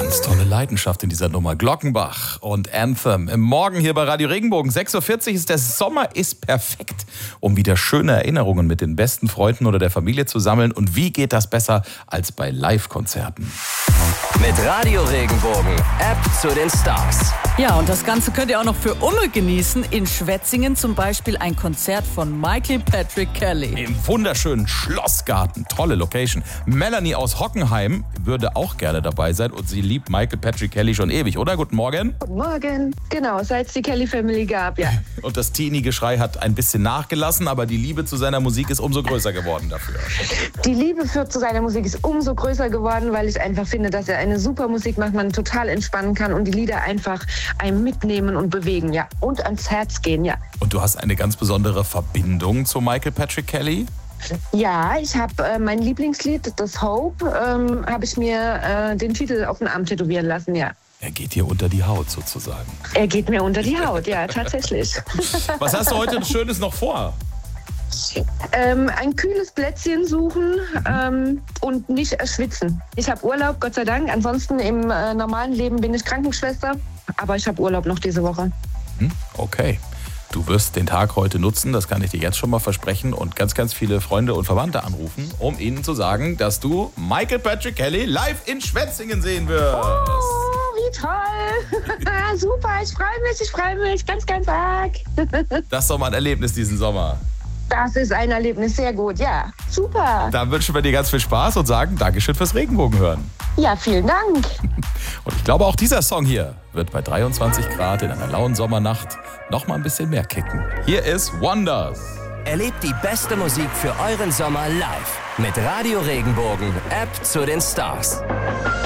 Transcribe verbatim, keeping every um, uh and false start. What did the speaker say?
Ganz tolle Leidenschaft in dieser Nummer. Glockenbach und Anthem. Im Morgen hier bei Radio Regenbogen. sechs Uhr vierzig ist der Sommer ist perfekt, um wieder schöne Erinnerungen mit den besten Freunden oder der Familie zu sammeln. Und wie geht das besser als bei Live-Konzerten? Mit Radio Regenbogen, App zu den Stars. Ja, und das Ganze könnt ihr auch noch für Umme genießen. In Schwetzingen zum Beispiel ein Konzert von Michael Patrick Kelly. Im wunderschönen Schlossgarten. Tolle Location. Melanie aus Hockenheim würde auch gerne dabei sein und sie liebt Michael Patrick Kelly schon ewig, oder? Guten Morgen. Guten Morgen. Genau, seit es die Kelly Family gab, ja. Und das Teenie-Geschrei hat ein bisschen nachgelassen, aber die Liebe zu seiner Musik ist umso größer geworden dafür. Die Liebe für, zu seiner Musik ist umso größer geworden, weil ich einfach finde, dass er eine super Musik macht, man total entspannen kann und die Lieder einfach einem mitnehmen und bewegen, ja. Und ans Herz gehen, ja. Und du hast eine ganz besondere Verbindung zu Michael Patrick Kelly? Ja, ich habe äh, mein Lieblingslied, das Hope, ähm, habe ich mir äh, den Titel auf den Arm tätowieren lassen, ja. Er geht dir unter die Haut sozusagen. Er geht mir unter die Haut, ja, tatsächlich. Was hast du heute Schönes noch vor? Ähm, ein kühles Plätzchen suchen ähm, und nicht erschwitzen. Ich habe Urlaub, Gott sei Dank. Ansonsten im äh, normalen Leben bin ich Krankenschwester, aber ich habe Urlaub noch diese Woche. Okay. Du wirst den Tag heute nutzen, das kann ich dir jetzt schon mal versprechen, und ganz, ganz viele Freunde und Verwandte anrufen, um ihnen zu sagen, dass du Michael Patrick Kelly live in Schwetzingen sehen wirst. Oh, wie toll! Super, ich freue mich, ich freue mich ganz, ganz arg. Das ist doch mal ein Erlebnis diesen Sommer. Das ist ein Erlebnis, sehr gut, ja. Super. Dann wünschen wir dir ganz viel Spaß und sagen Dankeschön fürs Regenbogen hören. Ja, vielen Dank. Und ich glaube, auch dieser Song hier wird bei dreiundzwanzig Grad in einer lauen Sommernacht noch mal ein bisschen mehr kicken. Hier ist Wonders. Erlebt die beste Musik für euren Sommer live mit Radio Regenbogen, App zu den Stars.